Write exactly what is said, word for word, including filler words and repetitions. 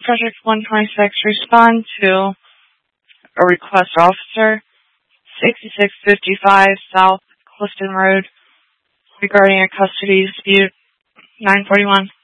Project one twenty-six, respond to a request officer, sixty-six fifty-five South Clifton Road, regarding a custody dispute, nine forty-one.